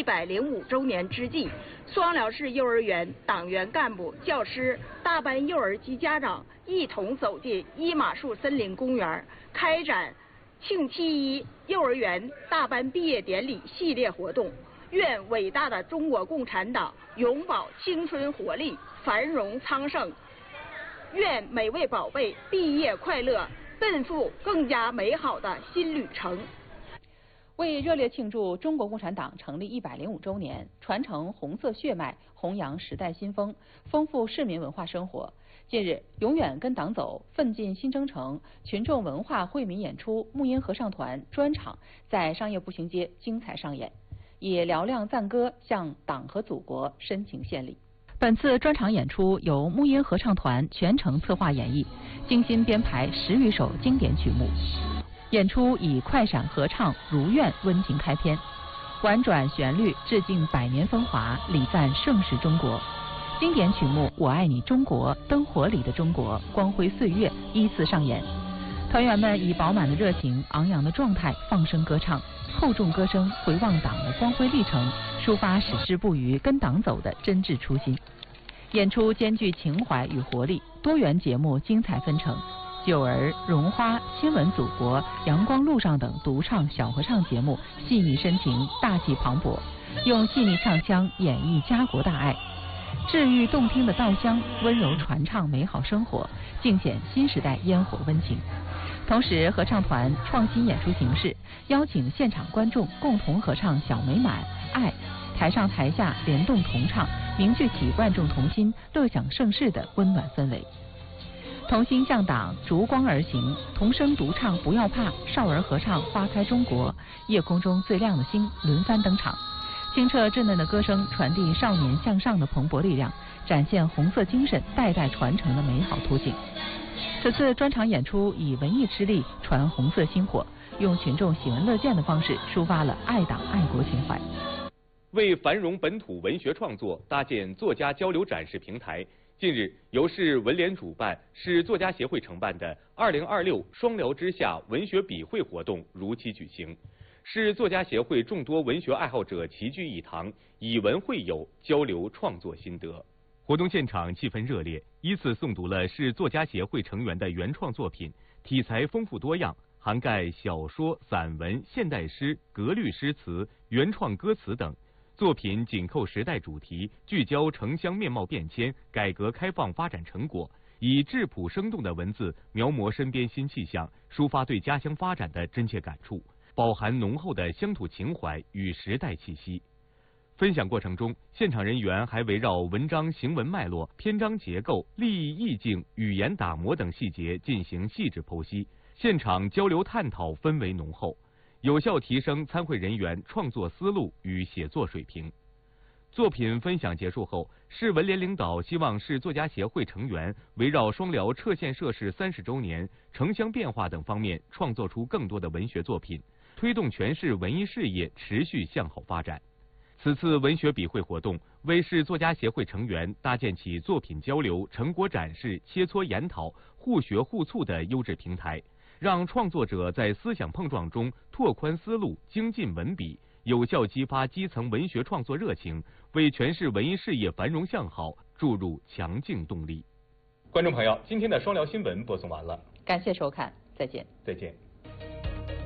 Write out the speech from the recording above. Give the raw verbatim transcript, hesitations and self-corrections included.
一百零五周年之际，双辽市幼儿园党员干部、教师、大班幼儿及家长一同走进伊马树森林公园，开展庆七一幼儿园大班毕业典礼系列活动。愿伟大的中国共产党永葆青春活力，繁荣昌盛。愿每位宝贝毕业快乐，奔赴更加美好的新旅程。 为热烈庆祝中国共产党成立一百零五周年，传承红色血脉，弘扬时代新风，丰富市民文化生活。近日，永远跟党走，奋进新征程群众文化惠民演出木音合唱团专场在商业步行街精彩上演，以嘹亮赞歌向党和祖国深情献礼。本次专场演出由木音合唱团全程策划演绎，精心编排十余首经典曲目。演出以快闪合唱《如愿》温情开篇，婉转旋律致敬百年风华，礼赞盛世中国。经典曲目《我爱你中国》《灯火里的中国》《光辉岁月》依次上演。团员们以饱满的热情、昂扬的状态放声歌唱，厚重歌声回望党的光辉历程，抒发矢志不渝、跟党走的真挚初心。演出兼具情怀与活力，多元节目精彩纷呈。九儿、绒花、新闻祖国、阳光路上等独唱小合唱节目细腻深情、大气磅礴，用细腻唱腔演绎家国大爱。治愈动听的稻香，温柔传唱美好生活，尽显新时代烟火温情。同时，合唱团创新演出形式，邀请现场观众共同合唱《小美满》《爱》，台上台下联动同唱，凝聚起万众同心、乐享盛世的温暖氛围。同心向党，逐光而行，同声独唱不要怕，少儿合唱花开中国，夜空中最亮的星轮番登场。清澈稚嫩的歌声传递少年向上的蓬勃力量，展现红色精神代代传承的美好图景。此次专场演出以文艺之力传红色薪火，用群众喜闻乐见的方式抒发了爱党爱国情怀。 为繁荣本土文学创作搭建作家交流展示平台，近日由市文联主办、市作家协会承办的二零二六双辽之夏文学笔会活动如期举行。市作家协会众多文学爱好者齐聚一堂，以文会友，交流创作心得。活动现场气氛热烈，依次诵读了市作家协会成员的原创作品，题材丰富多样，涵盖小说、散文、现代诗、格律诗词、原创歌词等。作品紧扣时代主题，聚焦城乡面貌变迁、改革开放发展成果，以质朴生动的文字描摹身边新气象，抒发对家乡发展的真切感触，饱含浓厚的乡土情怀与时代气息。分享过程中，现场人员还围绕文章行文脉络、篇章结构、立意意境、语言打磨等细节进行细致剖析，现场交流探讨氛围浓厚，有效提升参会人员创作思路与写作水平。作品分享结束后，市文联领导希望市作家协会成员围绕双辽撤县设市三十周年、城乡变化等方面，创作出更多的文学作品，推动全市文艺事业持续向好发展。此次文学笔会活动为市作家协会成员搭建起作品交流、成果展示、切磋研讨、互学互促的优质平台，让创作者在思想碰撞中拓宽思路、精进文笔，有效激发基层文学创作热情，为全市文艺事业繁荣向好注入强劲动力。观众朋友，今天的双辽新闻播送完了， 感谢收看，再见。 再见。